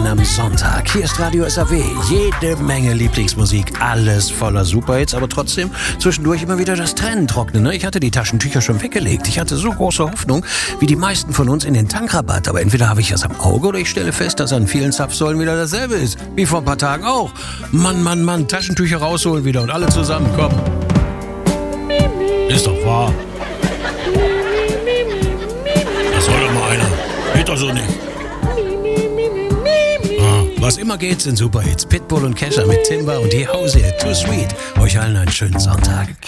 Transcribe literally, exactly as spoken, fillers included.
am Sonntag. Hier ist Radio S A W. Jede Menge Lieblingsmusik, alles voller Superhits, aber trotzdem zwischendurch immer wieder das Tränentrocknen. Ne? Ich hatte die Taschentücher schon weggelegt. Ich hatte so große Hoffnung, wie die meisten von uns in den Tankrabatt. Aber entweder habe ich das am Auge oder ich stelle fest, dass an vielen Zapfsäulen wieder dasselbe ist. Wie vor ein paar Tagen auch. Mann, Mann, Mann, Taschentücher rausholen wieder und alle zusammen, komm. Ist doch wahr. Das soll doch mal einer. Geht doch so nicht. Ah, was immer geht, sind Superhits. Pitbull und Kesha mit Timber und die Hause, Too Sweet. Euch allen einen schönen Sonntag.